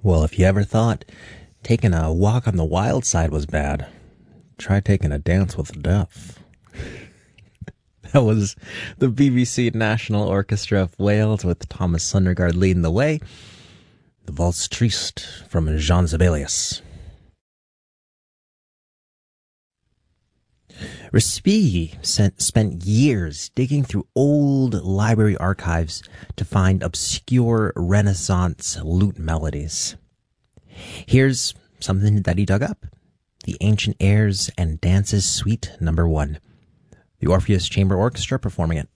Well, if you ever thought taking a walk on the wild side was bad, try taking a dance with death. That was the BBC National Orchestra of Wales with Thomas Sundergaard leading the way. The Valse Triste from Jean Sibelius. Respighi spent years digging through old library archives to find obscure Renaissance lute melodies. Here's something that he dug up: the Ancient Airs and Dances Suite No. 1. The Orpheus Chamber Orchestra performing it.